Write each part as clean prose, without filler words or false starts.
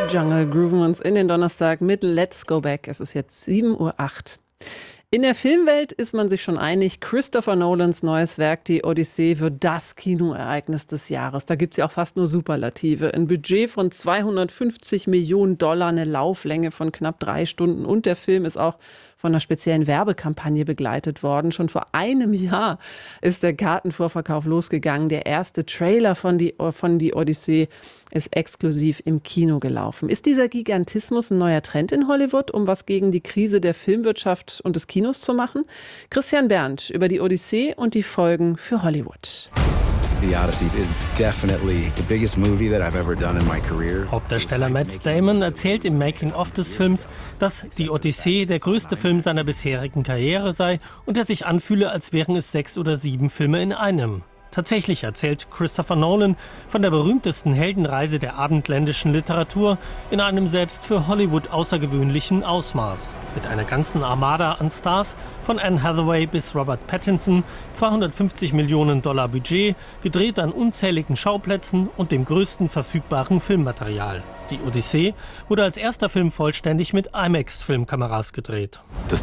Jungle grooven uns in den Donnerstag mit Let's Go Back. Es ist jetzt 7:08 Uhr. In der Filmwelt ist man sich schon einig, Christopher Nolans neues Werk, die Odyssee, wird das Kinoereignis des Jahres. Da gibt es ja auch fast nur Superlative. Ein Budget von $250 Millionen, eine Lauflänge von knapp 3 Stunden und der Film ist auch von einer speziellen Werbekampagne begleitet worden. Schon vor einem Jahr ist der Kartenvorverkauf losgegangen. Der erste Trailer von die Odyssee ist exklusiv im Kino gelaufen. Ist dieser Gigantismus ein neuer Trend in Hollywood, um was gegen die Krise der Filmwirtschaft und des Kinos zu machen? Christian Berndt über die Odyssee und die Folgen für Hollywood. The Odyssey is definitely the biggest movie that I've ever done in my career. Hauptdarsteller Matt Damon erzählt im Making-of des Films, dass die Odyssee der größte Film seiner bisherigen Karriere sei und er sich anfühle, als wären es 6 oder 7 Filme in einem. Tatsächlich erzählt Christopher Nolan von der berühmtesten Heldenreise der abendländischen Literatur in einem selbst für Hollywood außergewöhnlichen Ausmaß. Mit einer ganzen Armada an Stars, von Anne Hathaway bis Robert Pattinson, $250 Millionen Budget, gedreht an unzähligen Schauplätzen und dem größten verfügbaren Filmmaterial. Die Odyssee wurde als erster Film vollständig mit IMAX-Filmkameras gedreht.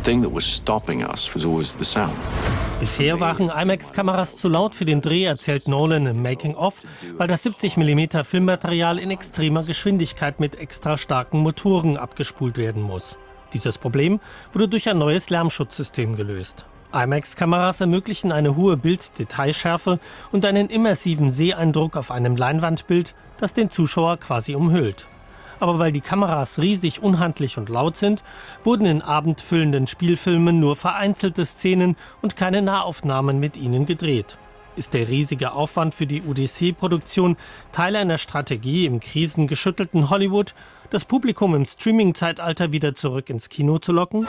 Bisher waren IMAX-Kameras zu laut für den Dreh, erzählt Nolan im Making-of, weil das 70 mm Filmmaterial in extremer Geschwindigkeit mit extra starken Motoren abgespult werden muss. Dieses Problem wurde durch ein neues Lärmschutzsystem gelöst. IMAX-Kameras ermöglichen eine hohe Bilddetailschärfe und einen immersiven Seheindruck auf einem Leinwandbild, das den Zuschauer quasi umhüllt. Aber weil die Kameras riesig, unhandlich und laut sind, wurden in abendfüllenden Spielfilmen nur vereinzelte Szenen und keine Nahaufnahmen mit ihnen gedreht. Ist der riesige Aufwand für die Odyssee-Produktion Teil einer Strategie im krisengeschüttelten Hollywood, das Publikum im Streaming-Zeitalter wieder zurück ins Kino zu locken?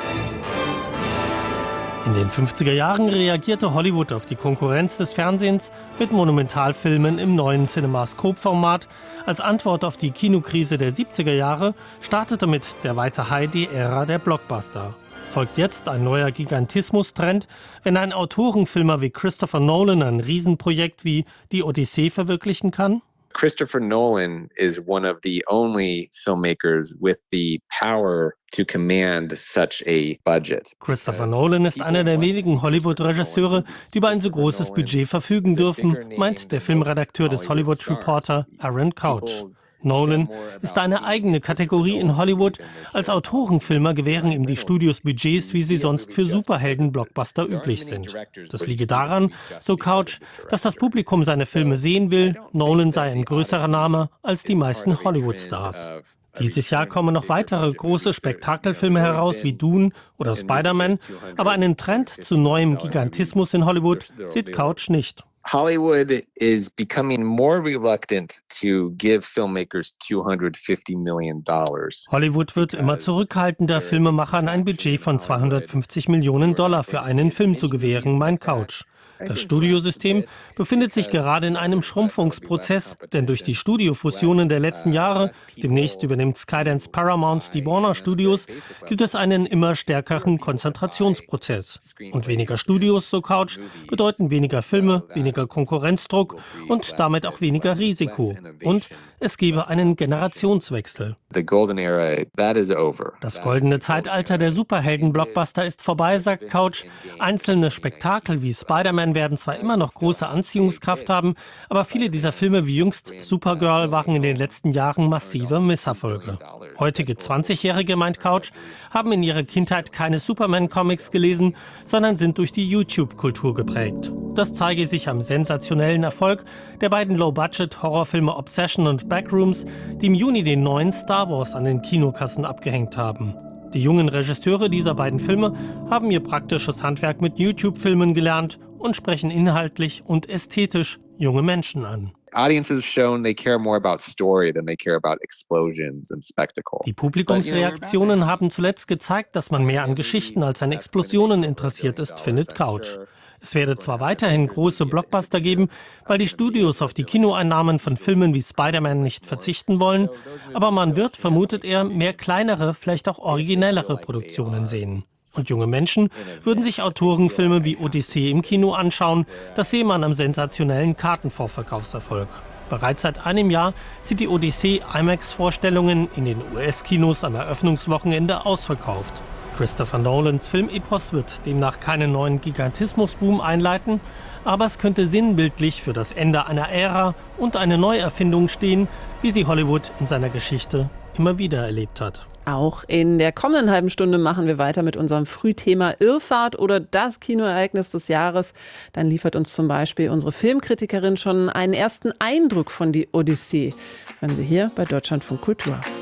In den 50er Jahren reagierte Hollywood auf die Konkurrenz des Fernsehens mit Monumentalfilmen im neuen Cinemascope-Format. Als Antwort auf die Kinokrise der 70er Jahre startete mit Der Weiße Hai die Ära der Blockbuster. Folgt jetzt ein neuer Gigantismus-Trend, wenn ein Autorenfilmer wie Christopher Nolan ein Riesenprojekt wie die Odyssee verwirklichen kann? Christopher Nolan is one of the only filmmakers with the power to command such a budget. Christopher Nolan ist einer der wenigen Hollywood-Regisseure, die über ein so großes Budget verfügen dürfen, meint der Filmredakteur des Hollywood Reporter Aaron Couch. Nolan ist eine eigene Kategorie in Hollywood. Als Autorenfilmer gewähren ihm die Studios Budgets, wie sie sonst für Superhelden-Blockbuster üblich sind. Das liege daran, so Couch, dass das Publikum seine Filme sehen will. Nolan sei ein größerer Name als die meisten Hollywood-Stars. Dieses Jahr kommen noch weitere große Spektakelfilme heraus wie Dune oder Spider-Man, aber einen Trend zu neuem Gigantismus in Hollywood sieht Couch nicht. Hollywood is becoming more reluctant to give filmmakers $250 million. Hollywood wird immer zurückhaltender, Filmemachern ein Budget von $250 Millionen für einen Film zu gewähren, meint Couch. Das Studiosystem befindet sich gerade in einem Schrumpfungsprozess, denn durch die Studiofusionen der letzten Jahre, demnächst übernimmt Skydance Paramount die Warner Studios, gibt es einen immer stärkeren Konzentrationsprozess. Und weniger Studios, so Couch, bedeuten weniger Filme, weniger Konkurrenzdruck und damit auch weniger Risiko. Und es gebe einen Generationswechsel. Das goldene Zeitalter der Superhelden-Blockbuster ist vorbei, sagt Couch. Einzelne Spektakel wie Spider-Man werden zwar immer noch große Anziehungskraft haben, aber viele dieser Filme wie jüngst Supergirl waren in den letzten Jahren massive Misserfolge. Heutige 20-Jährige, meint Couch, haben in ihrer Kindheit keine Superman-Comics gelesen, sondern sind durch die YouTube-Kultur geprägt. Das zeige sich am sensationellen Erfolg der beiden Low-Budget-Horrorfilme Obsession und Backrooms, die im Juni den neuen Star Wars an den Kinokassen abgehängt haben. Die jungen Regisseure dieser beiden Filme haben ihr praktisches Handwerk mit YouTube-Filmen gelernt und sprechen inhaltlich und ästhetisch junge Menschen an. Die Publikumsreaktionen haben zuletzt gezeigt, dass man mehr an Geschichten als an Explosionen interessiert ist, findet Couch. Es werde zwar weiterhin große Blockbuster geben, weil die Studios auf die Kinoeinnahmen von Filmen wie Spider-Man nicht verzichten wollen, aber man wird, vermutet er, mehr kleinere, vielleicht auch originellere Produktionen sehen. Und junge Menschen würden sich Autorenfilme wie Odyssee im Kino anschauen, das sehe man am sensationellen Kartenvorverkaufserfolg. Bereits seit einem Jahr sind die Odyssee IMAX-Vorstellungen in den US-Kinos am Eröffnungswochenende ausverkauft. Christopher Nolans Filmepos wird demnach keinen neuen Gigantismusboom einleiten, aber es könnte sinnbildlich für das Ende einer Ära und eine Neuerfindung stehen, wie sie Hollywood in seiner Geschichte immer wieder erlebt hat. Auch in der kommenden halben Stunde machen wir weiter mit unserem Frühthema Irrfahrt oder das Kinoereignis des Jahres. Dann liefert uns zum Beispiel unsere Filmkritikerin schon einen ersten Eindruck von die Odyssee. Hören Sie hier bei Deutschlandfunk Kultur.